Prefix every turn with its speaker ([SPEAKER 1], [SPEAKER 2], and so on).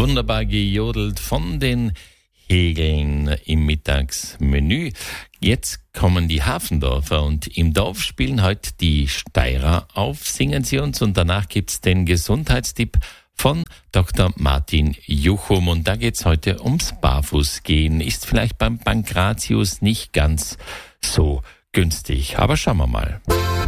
[SPEAKER 1] wunderbar gejodelt von den Hegeln im Mittagsmenü. Jetzt kommen die Hafendorfer und im Dorf spielen heute die Steirer auf, singen sie uns und danach gibt's den Gesundheitstipp von Dr. Martin Juchum und da geht's heute ums Barfußgehen. Ist vielleicht beim Pankratius nicht ganz so günstig, aber schauen wir mal.